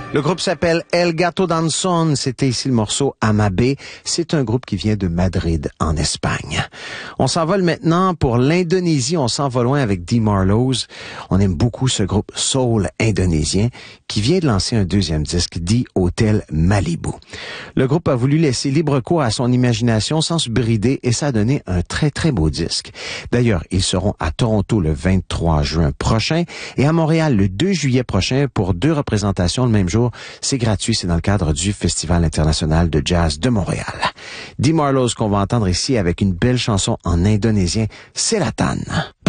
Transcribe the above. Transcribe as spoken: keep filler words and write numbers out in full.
Le groupe s'appelle El Gato Danzón. C'était ici le morceau Amabé. C'est un groupe qui vient de Madrid, en Espagne. On s'envole maintenant pour l'Indonésie. On s'en va loin avec Dee Marlows. On aime beaucoup ce groupe soul indonésien qui vient de lancer un deuxième disque, dit Hotel Malibu. Le groupe a voulu laisser libre cours à son imagination sans se brider et ça a donné un très très beau disque. D'ailleurs, ils seront à Toronto le vingt-trois juin prochain et à Montréal le deux juillet prochain pour deux représentations le même jour. C'est gratuit, c'est dans le cadre du Festival international de jazz de Montréal. Dee Marlows qu'on va entendre ici avec une belle chanson en indonésien, Selatan.